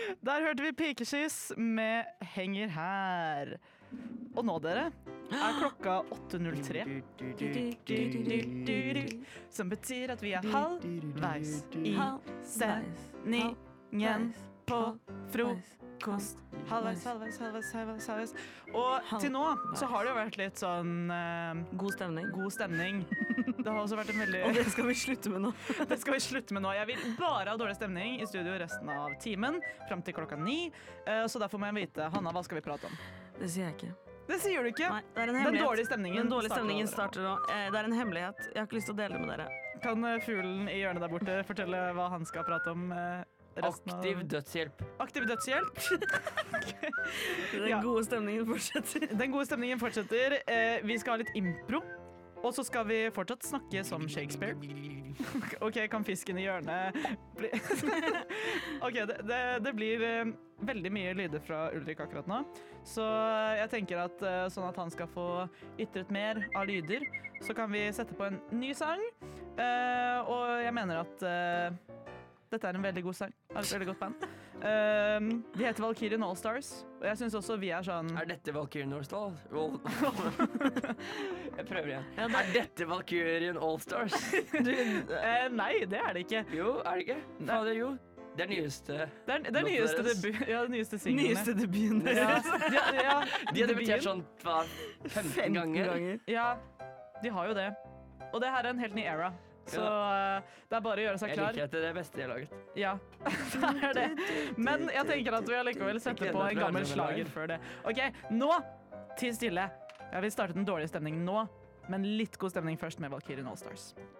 Der hørte vi Pikekyss med Henger her. Og nå, dere, klokka 8.03. Som betyr at vi halvveis i sendingen på frokost. Halvveis. Og til nå så har det jo vært litt sånn God stemning. Det har også vært en veldig Og det skal vi slutte med nå. Det skal vi slutte med nå. Jeg vil bare ha dårlig stemning i studio resten av timen, frem til klokka 9. Så derfor må jeg vite, Hanna, hva skal vi prate om? Det sier jeg ikke. Det sier du ikke? Nei, det er en Den hemmelighet. dårlige stemningen starter nå. Det er en hemmelighet. Jeg har ikke lyst til å dele det med dere. Kan fuglen i hjørnet der borte fortelle hva han skal prate om? Aktiv dødshjelp. Aktiv dødshjelp. Den gode stemningen fortsetter. Den gode stemningen fortsetter. Vi skal ha litt impro. Og så skal vi fortsatt snakke som Shakespeare. Ok, kan fisken i hjørnet bli Ok, det blir veldig mye lyder fra Ulrik akkurat nå. Så jeg tenker at sånn at han skal få ytret mer av lyder, så kan vi sette på en ny sang. Og jeg mener at dette er en veldig god sang av et veldig godt band. De heter Valkyrien Allstars, og jeg synes også vi er sånn... Er dette Valkyrien Allstars? Jeg prøver igjen. Er dette Valkyrien Allstars? Nei, det er det ikke. Jo, er det ikke? Fader, jo. Det er nyeste. Det er nyeste debut. Ja, det nyeste singlene. Nyeste debuten deres. Ja, De har debutert sånn 15 ganger. Ja, de har jo det. Og det her er en helt ny era. Så det er bare å gjøre seg klar. Jeg liker at det er det beste jeg har laget. Ja, det er det. Men jeg tenker at vi allikevel setter på en gammel slager før det. Ok, nå, til stille. Jeg vil starte den dårlige stemningen nå, men litt god stemning først med Valkyrien Allstars.